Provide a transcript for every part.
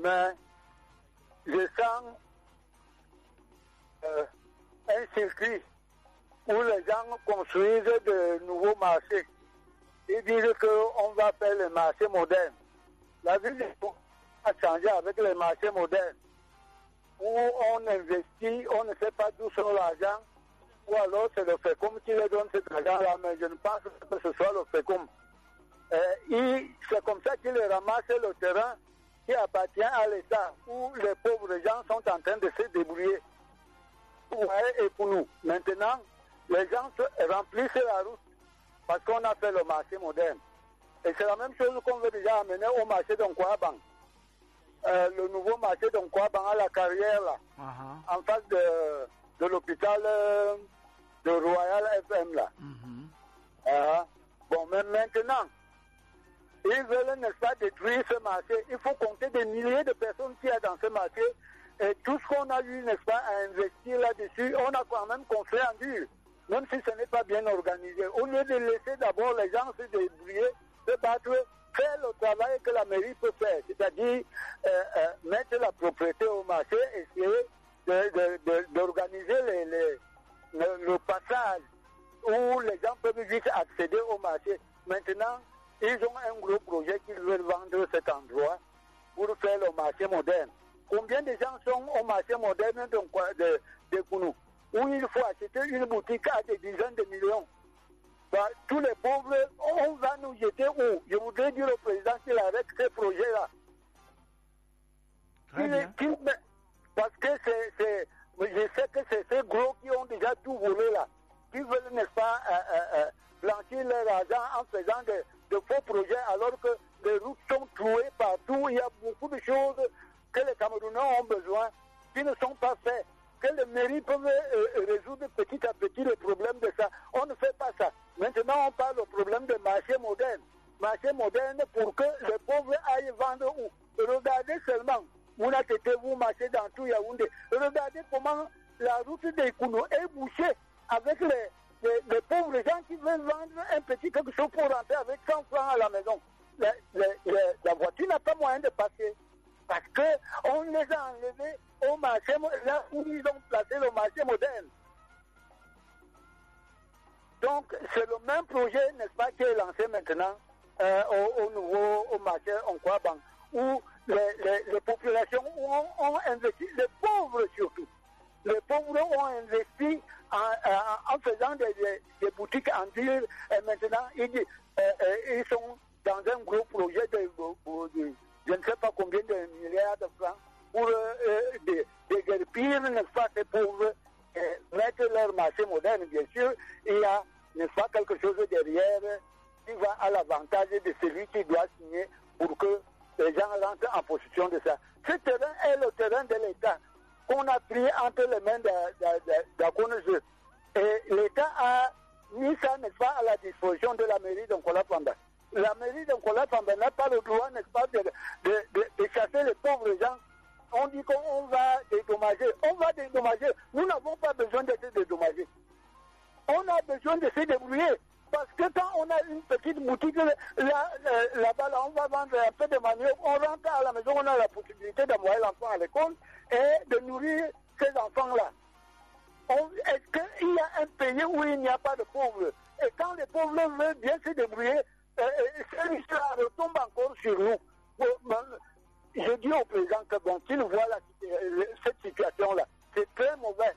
Mais je sens un circuit où les gens construisent de nouveaux marchés. Ils disent qu'on va faire le marché moderne. La ville de Pau a changé avec les marchés modernes, où on investit, on ne sait pas d'où sort l'argent, ou alors c'est le FECOM qui les donne cet argent-là, mais je ne pense pas que ce soit le FECOM. C'est comme ça qu'ils ramassent le terrain qui appartient à l'État, où les pauvres gens sont en train de se débrouiller. Et pour nous, maintenant, les gens remplissent la route parce qu'on a fait le marché moderne. Et c'est la même chose qu'on veut déjà amener au marché d'Onkwabang. Le nouveau marché d'Onkwabang à la carrière, là, en face de l'hôpital de Royal FM, là. Bon, mais maintenant, ils veulent, n'est-ce pas, détruire ce marché. Il faut compter des milliers de personnes qui sont dans ce marché. Et tout ce qu'on a eu, n'est-ce pas, à investir là-dessus, on a quand même construit en dur, même si ce n'est pas bien organisé. Au lieu de laisser d'abord les gens se débrouiller, se battre, faire le travail que la mairie peut faire, c'est-à-dire mettre la propriété au marché, essayer d'organiser le passage où les gens peuvent vite accéder au marché. Maintenant, ils ont un gros projet qu'ils veulent vendre cet endroit pour faire le marché moderne. Combien de gens sont au marché moderne de Kounou, où il faut acheter une boutique à des dizaines de millions? Bah, tous les pauvres, on va nous jeter où? Je voudrais dire au président qu'il arrête ces projets-là. Parce que je sais que c'est ces gros qui ont déjà tout volé là, qui veulent, n'est-ce pas, blanchir leur argent en faisant de faux projets, alors que les routes sont trouées partout. Il y a beaucoup de choses que les Camerounais ont besoin, qui ne sont pas faits, que les mairies peuvent résoudre petit à petit les problèmes de ça. On ne fait pas ça. Maintenant, on parle du problème de marché moderne. Marché moderne pour que les pauvres aillent vendre où? Regardez seulement, vous marchez dans tout Yaoundé. Regardez comment la route des Kounou est bouchée avec les pauvres gens qui veulent vendre un petit quelque chose pour rentrer avec 100 francs à la maison. La voiture n'a pas moyen de passer. Parce qu'on les a enlevés au marché, là où ils ont placé le marché moderne. Donc, c'est le même projet, n'est-ce pas, qui est lancé maintenant au marché Onkwabang, où les populations ont investi, les pauvres surtout. Les pauvres ont investi en faisant des boutiques en dur, et maintenant, ils sont dans un gros projet de je ne sais pas combien de milliards de francs pour déguerpir, n'est-ce pas, ces pauvres, mettre leur marché moderne, bien sûr. Il y a, n'est-ce pas, quelque chose derrière qui va à l'avantage de celui qui doit signer pour que les gens rentrent en possession de ça. Ce terrain est le terrain de l'État qu'on a pris entre les mains d'Akonejeu. Et l'État a mis ça, n'est-ce pas, à la disposition de la mairie d'Onkola-Pamba. La mairie d'Onkola-Pamba n'a pas le droit, n'est-ce pas, de chasser les pauvres gens. On dit qu'on va dédommager. On va dédommager. Nous n'avons pas besoin d'être dédommagés. On a besoin de se débrouiller. Parce que quand on a une petite boutique là-bas, on va vendre un peu de manioc, on rentre à la maison, on a la possibilité d'envoyer l'enfant à l'école et de nourrir ces enfants-là. Est-ce qu'il y a un pays où il n'y a pas de pauvres? Et quand les pauvres veulent bien se débrouiller, cette histoire retombe encore sur nous. Je dis au président que bon, qu'il voit cette situation-là, c'est très mauvais.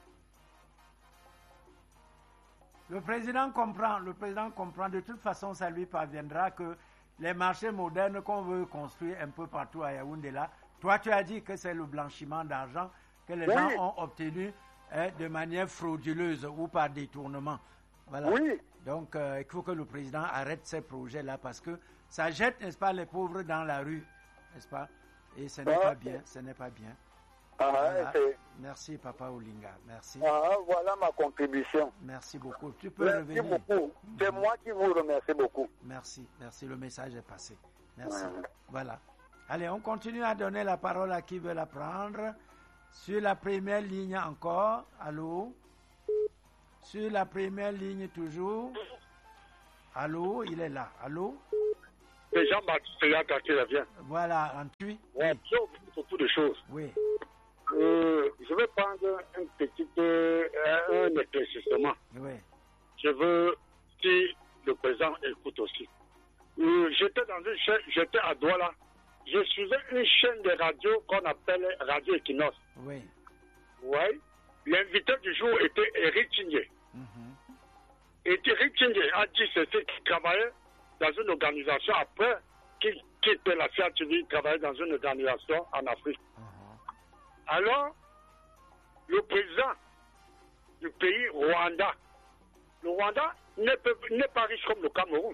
Le président comprend. De toute façon, ça lui parviendra que les marchés modernes qu'on veut construire un peu partout à Yaoundé là, toi tu as dit que c'est le blanchiment d'argent que les gens ont obtenu de manière frauduleuse ou par détournement. Voilà. Oui. Donc, il faut que le président arrête ces projets-là parce que ça jette, n'est-ce pas, les pauvres dans la rue, n'est-ce pas? Et ce n'est pas bien, ce n'est pas bien. Voilà. Merci, Papa Olinga. Merci. Voilà ma contribution. Merci beaucoup. Tu peux revenir. Merci beaucoup. C'est moi qui vous remercie beaucoup. Merci. Merci. Le message est passé. Merci. Voilà. Allez, on continue à donner la parole à qui veut la prendre. Sur la première ligne encore. Allô? Sur la première ligne toujours. Allô? Il est là. Allô? C'est Jean-Baptiste qui vient. Voilà, en tuy. Ouais, beaucoup de choses. Oui. Je vais prendre un éclaircissement. Oui. Je veux, si le président écoute aussi. J'étais à Douala. Je suivais une chaîne de radio qu'on appelle Radio Equinox. Oui. Oui. L'invité du jour était Eric Tchingé. Et Eric Tchingé a dit ceci, qu'il travaillait dans une organisation après qu'il quitte la CATV, il travaillait dans une organisation en Afrique. Alors, le président du pays, Rwanda, le Rwanda n'est pas riche comme le Cameroun.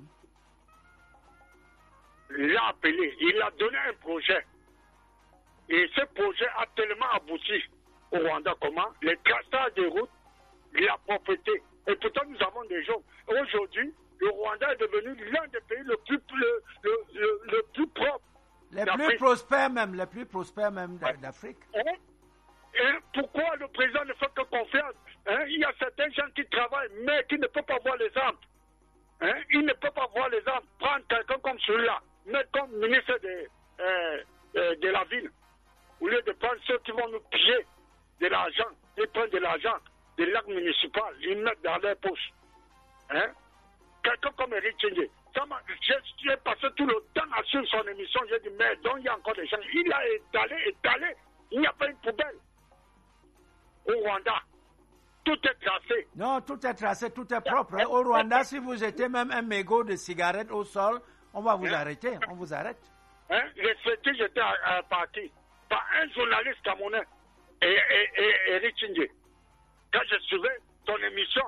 Il l'a appelé, il a donné un projet. Et ce projet a tellement abouti au Rwanda. Comment? Les traçages des routes, la propreté. Et pourtant, nous avons des gens. Aujourd'hui, le Rwanda est devenu l'un des pays le plus propre. Les plus prospères même d'Afrique. Et pourquoi le président ne fait que confiance? Il y a certains gens qui travaillent, mais qui ne peuvent pas voir les armes. Il ne peut pas voir les armes. Prendre quelqu'un comme celui-là, mettre comme ministre de la ville, au lieu de prendre ceux qui vont nous piller de l'argent, ils prennent de l'argent de l'acte municipal, ils mettent dans leurs poches. Quelqu'un comme Eric Tchingé, j'ai passé tout le temps à suivre son émission, j'ai dit, mais donc il y a encore des gens. Il a étalé, il n'y a pas une poubelle au Rwanda. Tout est tracé. Non, tout est tracé, tout est propre. Au Rwanda, si vous jetez même un mégot de cigarette au sol, on va vous arrêter, on vous arrête. Les fêtés, j'étais parti par un journaliste camerounais, Eric Tchingé. Quand je suivais son émission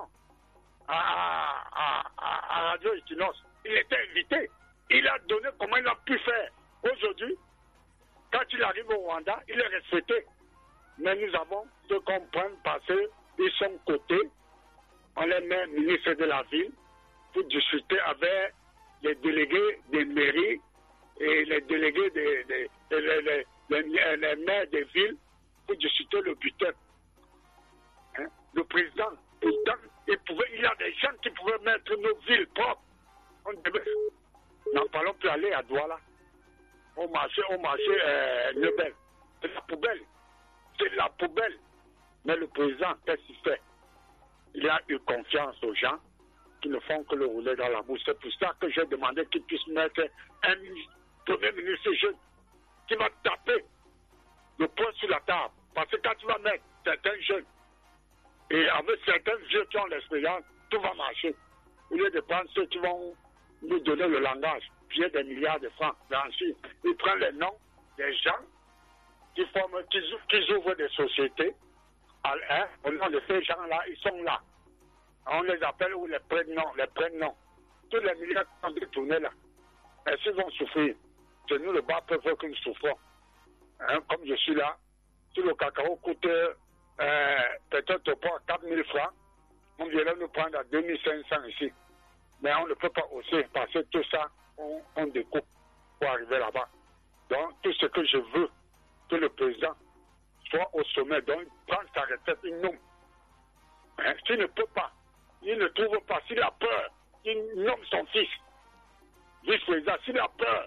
à Radio Equinox, il était invité. Il a donné comment il a pu faire. Aujourd'hui, quand il arrive au Rwanda, il est respecté. Mais nous avons de comprendre parce qu'ils sont cotés. On les met ministre de la ville pour discuter avec les délégués des mairies et les délégués les maires des villes pour discuter le butin. Le président, il y a des gens qui pouvaient mettre nos villes propres. N'en parlons plus aller à Douala, au marché Nebel. C'est la poubelle. Mais le président, qu'est-ce qu'il fait? Il a eu confiance aux gens qui ne font que le rouler dans la bouche. C'est pour ça que j'ai demandé qu'il puisse mettre un premier ministre jeune qui va taper le poing sur la table. Parce que quand tu vas mettre certains jeunes et avec certains vieux qui ont l'expérience, tout va marcher. Au lieu de prendre ceux qui vont nous donner le langage, puis des milliards de francs. Ensuite, ils prennent les noms des gens qui ouvrent des sociétés. Au nom de ces gens-là, ils sont là. On les appelle ou les prénoms. Tous les milliards qui sont détournés là. Est-ce qu'ils vont souffrir? C'est nous, le bas peuple, que nous souffrons. Comme je suis là, si le cacao coûte peut-être pas 4 000 francs, on vient nous prendre à 2 500 ici. Mais on ne peut pas aussi parce que tout ça, on découpe pour arriver là-bas. Donc, tout ce que je veux, que le président soit au sommet, donc prendre sa retraite, il nomme. S'il ne peut pas, il ne trouve pas, s'il a peur, il nomme son fils. Vice-président, s'il a peur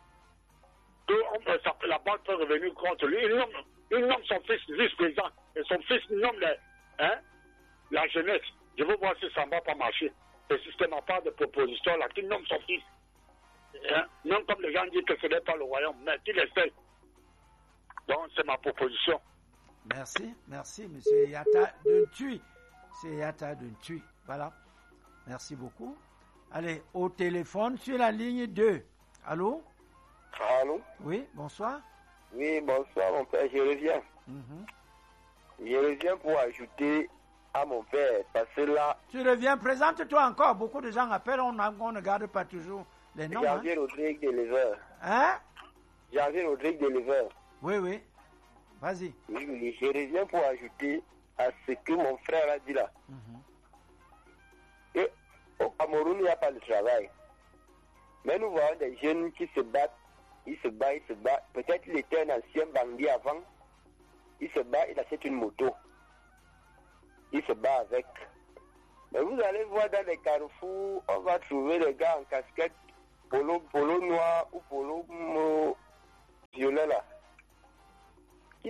que la banque peut revenir contre lui, il nomme son fils vice-président. Et son fils nomme la jeunesse. Je veux voir si ça ne va pas marcher. Ce système n'a pas de proposition là, qu'il nomme son fils. Non comme les gens disent que ce n'est pas le royaume, mais qu'il essaie. Donc c'est ma proposition. Merci, monsieur Yatta Duntui. C'est Yatta Duntui. Voilà. Merci beaucoup. Allez, au téléphone, sur la ligne 2. Allô? Allô? Oui, bonsoir. Oui, bonsoir, mon père, je reviens. Je reviens pour ajouter à mon père, parce que là... Tu reviens, présente-toi encore. Beaucoup de gens appellent, on ne garde pas toujours les noms. Janvier Rodrigue de l'Éleveur. Janvier Rodrigue de l'Éleveur. Oui. Vas-y. Oui, je reviens pour ajouter à ce que mon frère a dit là. Et au Cameroun, il n'y a pas de travail. Mais nous voyons des jeunes qui se battent. Il se bat. Peut-être qu'il était un ancien bandit avant. Il se bat, il achète une moto. Il se bat avec. Mais vous allez voir dans les carrefours, on va trouver des gars en casquette, polo noir ou polo violet là.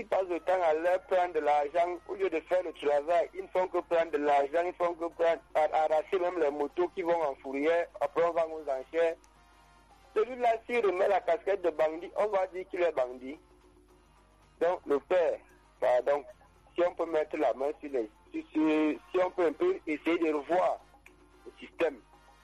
ils passent le temps à leur prendre de l'argent au lieu de faire le travail. Ils ne font que prendre de l'argent, ils ne font que prendre, arracher même les motos qui vont en fourrière, après on vend aux enchères. Celui-là, s'il remet la casquette de bandit, on va dire qu'il est bandit. Donc, le père, pardon, si on peut mettre la main sur les... Si on peut un peu essayer de revoir le système.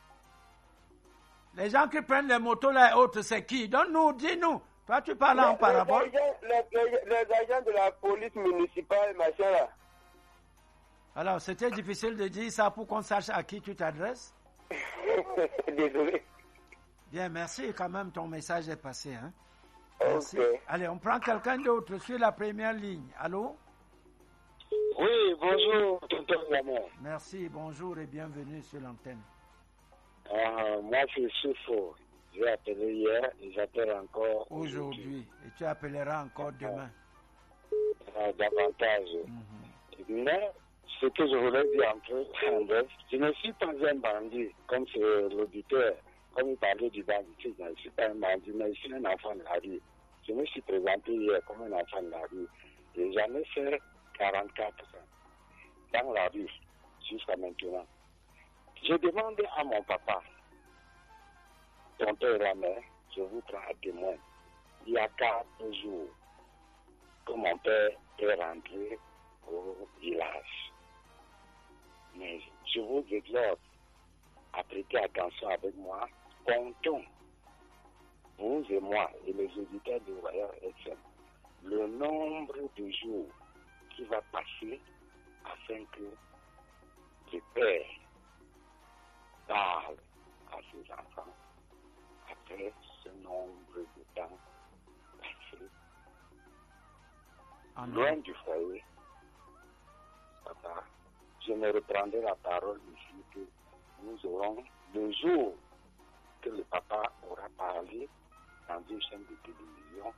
Les gens qui prennent les motos là et autres, c'est qui? Donne-nous, dis-nous. Toi, tu parles en parabole. Les agents de la police municipale, machin là. Alors, c'était difficile de dire ça pour qu'on sache à qui tu t'adresses? Désolé. Bien, merci quand même, ton message est passé. Hein? Merci. Okay. Allez, on prend quelqu'un d'autre sur la première ligne. Allô? Oui, bonjour, tonton Lamont. Merci, bonjour et bienvenue sur l'antenne. Moi, je suis faux. J'ai appelé hier et j'appelle encore aujourd'hui. Et tu appelleras encore demain. Davantage. Mais ce que je voulais dire en bref, je ne suis pas un bandit, comme c'est l'auditeur. Comme il parlait du banditisme, je ne suis pas un bandit, mais je suis un enfant de la rue. Je me suis présenté hier comme un enfant de la rue. Et j'en ai fait 44 ans dans la rue jusqu'à maintenant. J'ai demandé à mon papa, tonton et la mère, je vous prends à témoin. Il y a 4 jours que mon père est rentré au village. Mais je vous exhorte à prêter attention avec moi. Comptons, vous et moi et les auditeurs de Royal FM, le nombre de jours qui va passer afin que le père parle à ses enfants après ce nombre de temps passé loin du foyer. Papa, je ne reprendrai la parole ici que nous aurons le jour que le papa aura parlé dans une chaîne de télévision.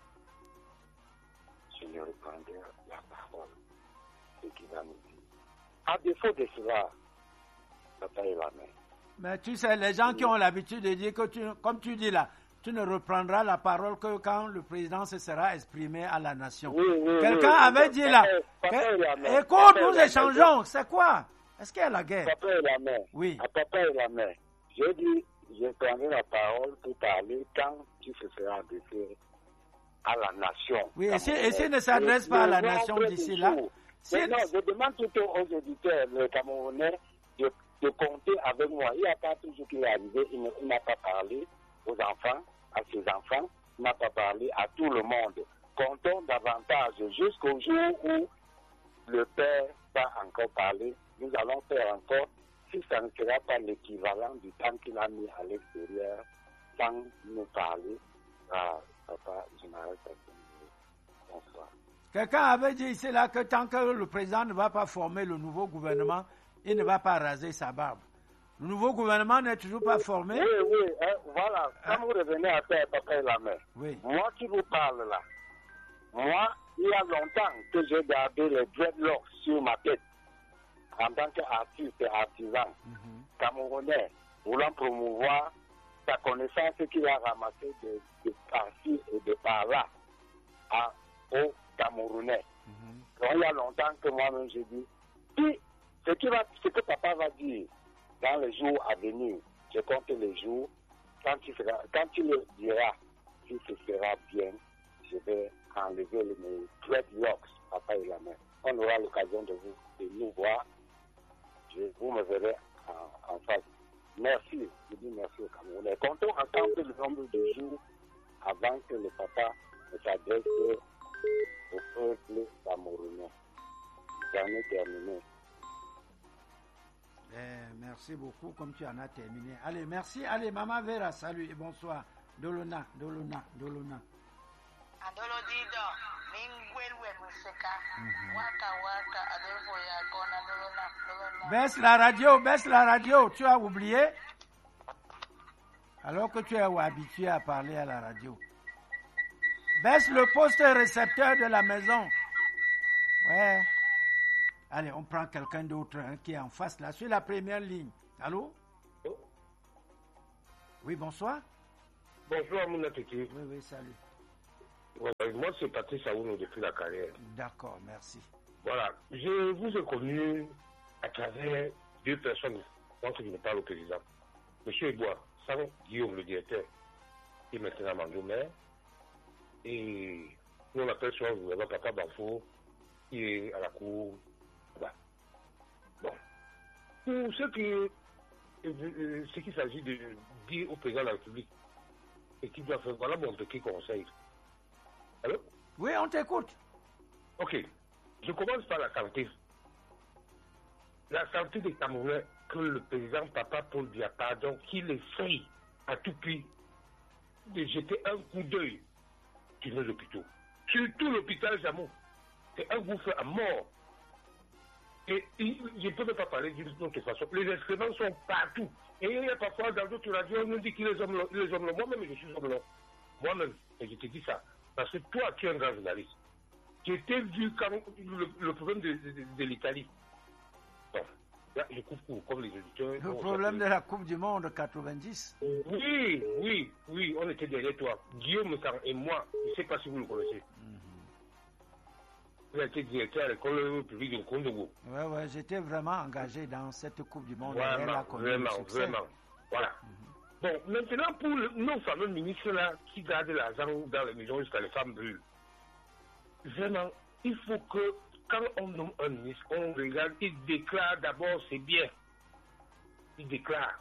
Je ne reprendrai la parole, ce qu'il va nous dire. À défaut de cela, papa est la main. Mais tu sais, les gens qui ont l'habitude de dire que comme tu dis là, tu ne reprendras la parole que quand le président se sera exprimé à la nation. Oui, quelqu'un avait dit là, écoute, nous échangeons, c'est quoi? Est-ce qu'il y a la guerre? Papa est la main. Oui. À papa est la main. J'ai dit, je prendrai la parole pour parler quand tu se seras adressé à la nation. Oui, et s'il ne s'adresse pas à la nation d'ici là? Non, je demande plutôt aux auditeurs, les Camerounais, de compter avec moi. Il n'y a pas toujours qu'il est arrivé, il n'a pas parlé aux enfants, à ses enfants, il n'a pas parlé à tout le monde. Comptons davantage jusqu'au jour où le père va encore parler. Nous allons faire encore, si ça ne sera pas l'équivalent du temps qu'il a mis à l'extérieur, sans nous parler. Papa, je m'arrête à ce. Bonsoir. Quelqu'un avait dit ici là que tant que le président ne va pas former le nouveau gouvernement, il ne va pas raser sa barbe. Le nouveau gouvernement n'est toujours pas formé. Oui, voilà. Quand vous revenez à faire papa et la main, moi qui vous parle là, moi, il y a longtemps que j'ai gardé les dreadlocks sur ma tête en tant qu'artiste et artisan camerounais, voulant promouvoir sa connaissance qu'il a ramassée de par-ci et de par-là aux Camerounais. Donc, il y a longtemps que moi-même j'ai dit, puis, ce que papa va dire dans les jours à venir, je compte les jours, quand il le dira, si ce sera bien, je vais enlever mes dreadlocks, papa et la main. On aura l'occasion de nous voir. Vous me verrez en face. Merci, je dis merci au Camerounais. Comptons ensemble le nombre de jours avant que le papa ne s'adresse au peuple camerounais. J'en ai terminé. Merci beaucoup, comme tu en as terminé. Allez, merci. Allez, Maman Vera, salut et bonsoir. Dolona. Baisse la radio, tu as oublié? Alors que tu es habitué à parler à la radio. Baisse le poste récepteur de la maison. Ouais. Allez, on prend quelqu'un d'autre qui est en face là, sur la première ligne. Allô? Oui, bonsoir. Bonsoir, mon petit. Oui, salut. Voilà, moi, c'est Patrice Aouno depuis la carrière. D'accord, merci. Voilà, je vous ai connu à travers 2 personnes, moi qui ne parle au président. Monsieur Ebois, sans Guillaume, le directeur, qui est maintenant Mando maire, et nous on appelle souvent le gouvernement Papa Bafo, qui est à la cour. Voilà. Bon. Pour ce qu'il s'agit de dire au président de la République, et qu'il doit faire, voilà mon petit conseil. Allô? Oui, on t'écoute. Ok. Je commence par la santé. La santé des Camerounais, que le président Papa Paul Biya, pardon, qu'il essaye à tout prix de jeter un coup d'œil sur nos hôpitaux. Surtout l'hôpital Jamon. C'est un gouffre à mort. Et je ne peux même pas parler d'une autre façon. Les excréments sont partout. Et il y a parfois dans d'autres radios, on nous dit qu'il est homme long. Moi-même, je suis homme long. Moi-même, et je te dis ça. Parce que toi, tu es un grand journaliste. J'ai été vu quand le problème de l'Italie. Bon, là, je coupe court, comme les auditeurs. Le problème de la Coupe du Monde 90. Oui, on était derrière toi. Guillaume et moi, je ne sais pas si vous le connaissez. Il a été directeur à l'école publique de Kondogo. Oui, j'étais vraiment engagé dans cette Coupe du Monde. Vraiment. Voilà. Bon, maintenant, pour nos fameux ministres-là qui gardent l'argent dans les maisons jusqu'à les femmes brûlent. Vraiment, il faut que, quand on nomme un ministre, on regarde, il déclare d'abord ses biens. Il déclare.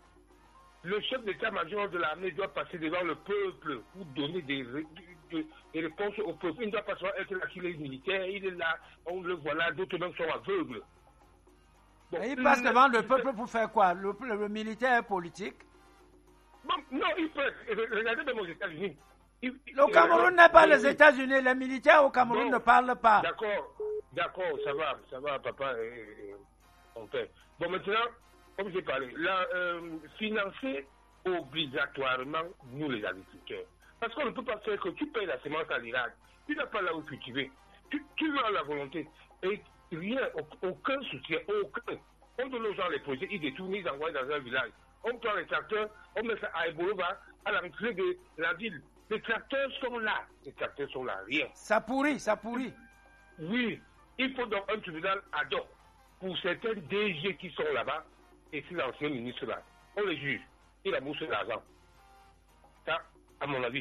Le chef d'état-major de l'armée doit passer devant le peuple pour donner des réponses au peuple. Il ne doit pas seulement être là qu'il est militaire, il est là, on le voit là, d'autres même sont aveugles. Bon, il passe devant le peuple pour faire quoi? Le militaire politique? Bon, non, il peut. Regardez même aux États-Unis. Le Cameroun n'est pas les États-Unis. Les militaires au Cameroun ne parlent pas. D'accord, ça va, papa et mon père. Bon, maintenant, comme j'ai parlé, là, financer obligatoirement nous les agriculteurs. Parce qu'on ne peut pas faire que tu payes la semence à l'Irak, tu n'as pas là où cultiver, tu as la volonté, et rien, aucun soutien, aucun. On donne aux gens les projets, ils détournent, ils envoient dans un village. On prend les tracteurs, on met ça à Ebolova, à la rentrée de la ville. Les tracteurs sont là, rien. Ça pourrit. Oui, il faut donc un tribunal ad hoc pour certains DG qui sont là-bas, et ces anciens ministres là. On les juge, il a bouffé l'argent. Ça, à mon avis.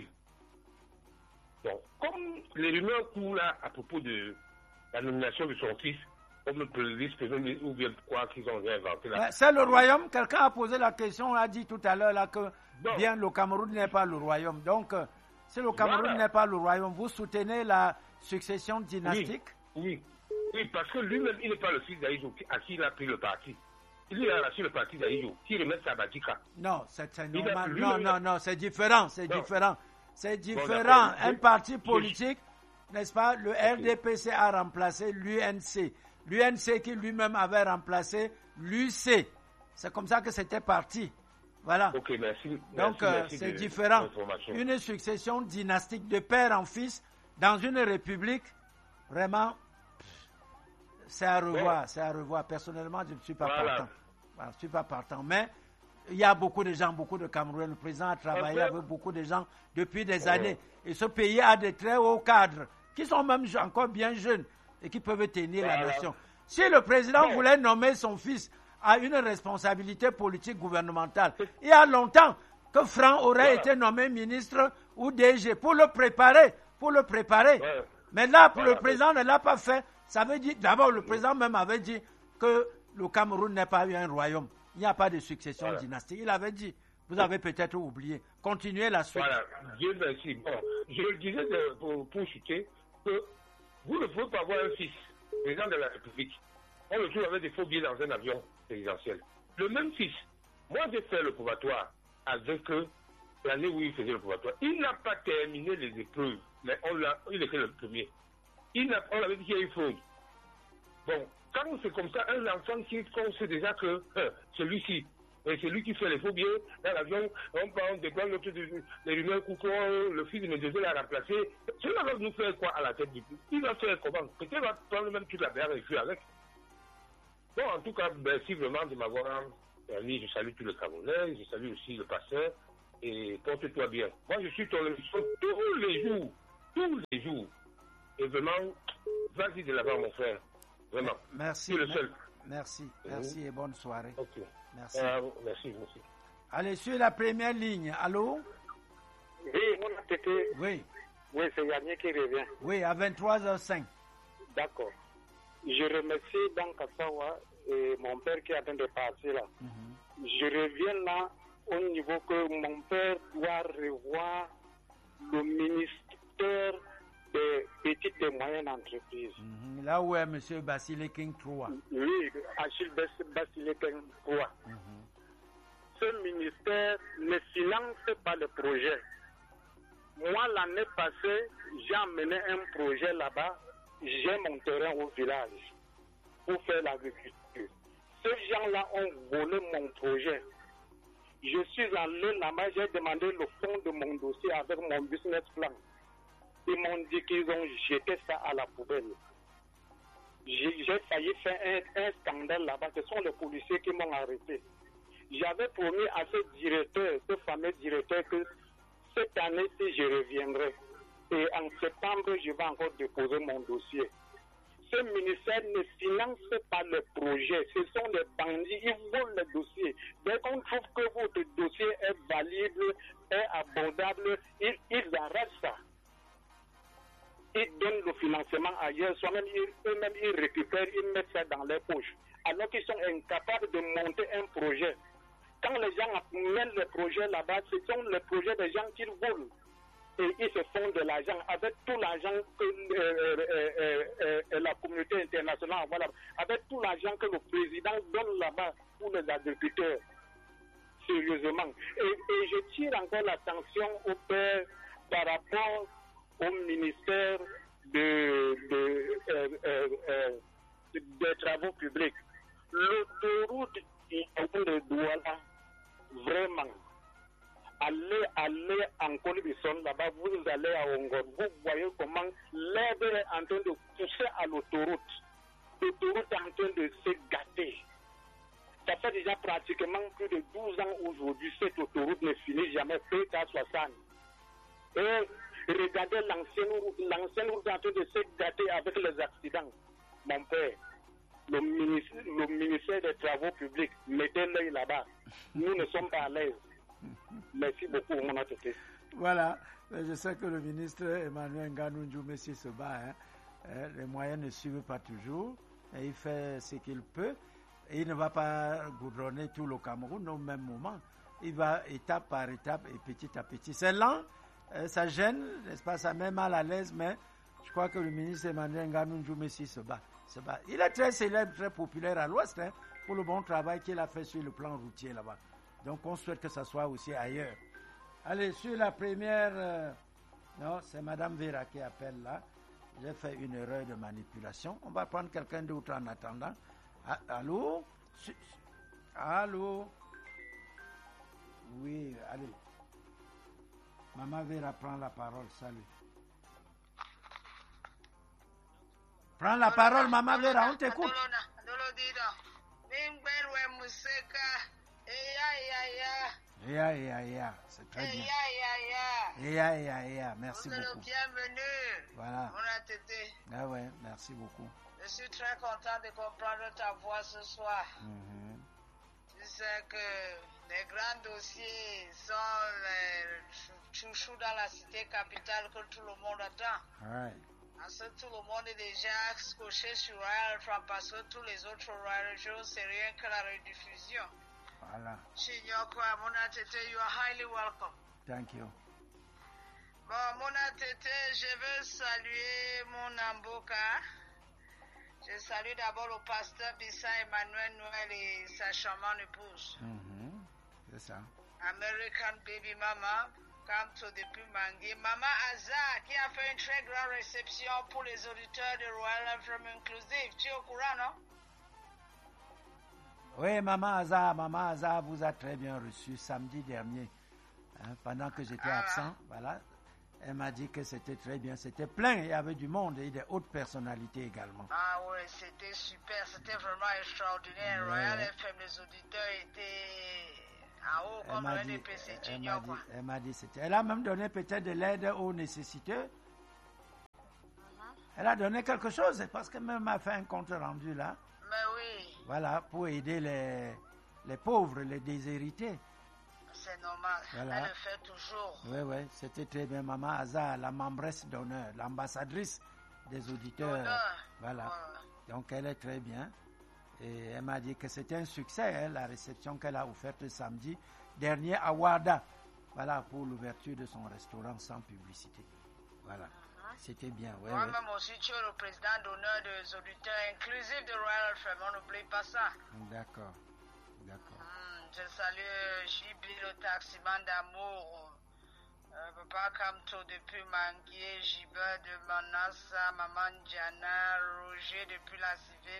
Donc, comme les rumeurs courent là à propos de la nomination de son fils, comme le vice-président, ou bien quoi qu'ils ont inventé là. C'est le royaume. Quelqu'un a posé la question, a dit tout à l'heure là que bien le Cameroun n'est pas le royaume. Donc, si le Cameroun n'est pas le royaume, vous soutenez la succession dynastique? Oui, parce que lui-même, il n'est pas le fils d'Aïdjo à qui il a pris le parti. Il a lâché le parti d'Aïdjo, qui remet sa badika. Non, c'est normal. Non, c'est différent. C'est différent. Un parti politique, n'est-ce pas? Le RDPC a remplacé l'UNC. L'UNC qui lui-même avait remplacé l'UC. C'est comme ça que c'était parti. Voilà. Ok, merci. Donc, c'est différent. Une succession dynastique de père en fils dans une république, vraiment, c'est à revoir. Personnellement, je ne suis pas partant. Voilà, je ne suis pas partant. Mais il y a beaucoup de gens, beaucoup de Camerounais. Le président a travaillé avec beaucoup de gens depuis des années. Et ce pays a de très hauts cadres qui sont même encore bien jeunes et qui peuvent tenir la nation. Si le président voulait nommer son fils à une responsabilité politique gouvernementale, il y a longtemps que Franck aurait été nommé ministre ou DG pour le préparer. Mais là, le président ne l'a pas fait. Ça veut dire, d'abord, le président même avait dit que le Cameroun n'est pas un royaume. Il n'y a pas de succession dynastique. Il avait dit, vous avez peut-être oublié. Continuez la suite. Voilà, Dieu merci. Bon, je le disais pour chuter que vous ne pouvez pas avoir un fils, président de la République. On le trouve avec des faux billets dans un avion présidentiel. Le même fils, moi j'ai fait le probatoire avec l'année où il faisait le probatoire. Il n'a pas terminé les épreuves, mais il était le premier. On avait dit qu'il y a eu fraude. Bon, quand c'est comme ça, un enfant qu'on sait déjà que celui-ci, et c'est lui qui fait les faux billets dans l'avion, on déploie les rumeurs que le fils de Médézé l'a remplacé. Cela va nous faire quoi à la tête du pays? Il va faire comment? Peut-être qu'il va prendre même toute la bière et fuir avec. Bon, en tout cas, merci vraiment de m'avoir permis. Je salue tous les Camerounais, je salue aussi le pasteur, et porte-toi bien. Moi, je suis ton émission tous les jours. tous les jours. Et vraiment, vas-y de l'avant, mon frère. Vraiment. Merci. Tu es le seul. Merci et bonne soirée. Ok. Merci. Merci. Allez, sur la première ligne. Allô? Oui, mon tété. Oui. Oui, c'est Yannick qui revient. Oui, à 23h05. D'accord. Je remercie Dan Kassawa et mon père qui est en train de partir là. Je reviens là au niveau que mon père doit revoir le ministère des petites et moyennes entreprises. Là où est M. Basile King 3. Oui, Achille Basile King 3. Ce ministère ne finance pas le projet. Moi, l'année passée, j'ai amené un projet là-bas. J'ai mon terrain au village pour faire l'agriculture. Ces gens-là ont volé mon projet. Je suis allé là-bas, j'ai demandé le fond de mon dossier avec mon business plan. Ils m'ont dit qu'ils ont jeté ça à la poubelle. J'ai failli faire un scandale là-bas. Ce sont les policiers qui m'ont arrêté. J'avais promis à ce fameux directeur, que cette année-ci, je reviendrai. Et en septembre, je vais encore déposer mon dossier. Ce ministère ne finance pas le projet. Ce sont des bandits, ils volent le dossier. Dès qu'on trouve que votre dossier est valide, est abordable, ils arrêtent ça. Ils donnent le financement ailleurs, eux-mêmes ils récupèrent, ils mettent ça dans leurs poches. Alors qu'ils sont incapables de monter un projet. Quand les gens mènent le projet là-bas, ce sont les projets des gens qu'ils volent. Et ils se font de l'argent avec tout l'argent que la communauté internationale envoie là-bas, avec tout l'argent que le président donne là-bas pour les agriculteurs. Sérieusement. Et je tire encore l'attention au père par rapport au ministère des travaux publics. L'autoroute de Douala, vraiment, allez en Colibison, là-bas, vous allez à Ongor, vous voyez comment l'herbe est en train de pousser à l'autoroute. L'autoroute est en train de se gâter. Ça fait déjà pratiquement plus de 12 ans aujourd'hui, cette autoroute ne finit jamais, peut-être 60. Et regardez l'ancienne route en train de se gâter avec les accidents. Mon père, le ministère des Travaux publics, mettez l'œil là-bas. Nous ne sommes pas à l'aise. Merci beaucoup, mon attitude. Voilà, je sais que le ministre Emmanuel Ngannou Messi se bat. Les moyens ne suivent pas toujours. Et il fait ce qu'il peut. Et il ne va pas goudronner tout le Cameroun au même moment. Il va étape par étape et petit à petit. C'est lent, ça gêne, n'est-ce pas? Ça met mal à l'aise, mais je crois que le ministre Emmanuel Ngannou Messi se bat. Il est très célèbre, très populaire à l'Ouest pour le bon travail qu'il a fait sur le plan routier là-bas. Donc on souhaite que ça soit aussi ailleurs. Allez, sur la première... non, c'est Madame Vera qui appelle là. J'ai fait une erreur de manipulation. On va prendre quelqu'un d'autre en attendant. Allô? Allô? Oui, allez. Maman Vera prend la parole. Salut. Prends la parole, Maman Vera, on t'écoute. C'est très bien. Merci beaucoup. Bienvenue. Voilà. On a tété. Ah ouais, merci beaucoup. Je suis très content de comprendre ta voix ce soir. Tu sais que les grands dossiers sont les chouchous dans la cité capitale que tout le monde attend. Ouais. Parce que tout le monde est déjà scotché sur Royal FM parce que tous les autres radios, c'est rien que la rediffusion. Voilà. Chinyokwa, Mona Tete, you are highly welcome. Thank you. Bon, Mona Tete, je veux saluer mon Amboka. Je salue d'abord le pasteur Bissa Emmanuel Noël et sa charmante épouse. C'est ça. American Baby Mama, Kanto depuis Mangui. Maman Aza, qui a fait une très grande réception pour les auditeurs de Royal FM Inclusive. Tu es au courant, non? Oui, Maman Aza vous a très bien reçu samedi dernier, pendant que j'étais absent. Voilà. Elle m'a dit que c'était très bien, c'était plein, il y avait du monde et des hautes personnalités également. Ah oui, c'était super, c'était vraiment extraordinaire. Ouais. Royal FM, les auditeurs étaient en haut comme un EPC Junior. Elle m'a dit, elle a même donné peut-être de l'aide aux nécessiteux. Elle a donné quelque chose, parce que même a fait un compte rendu là. Mais oui. Voilà, pour aider les pauvres, les déshérités. C'est normal. Voilà. Elle le fait toujours. Oui, c'était très bien. Maman Aza, la membresse d'honneur, l'ambassadrice des auditeurs. Voilà. Ouais. Donc elle est très bien. Et elle m'a dit que c'était un succès, la réception qu'elle a offerte samedi dernier à Ouarda. Voilà, pour l'ouverture de son restaurant sans publicité. Voilà. C'était bien, oui. Moi-même aussi, tu es le président d'honneur des auditeurs inclusifs de Royal FM. On n'oublie pas ça. D'accord. Je salue JB, le taximan d'amour. Papa Kamto depuis Manguier, Jiba de Manassa, Maman Diana, Roger depuis la Civile.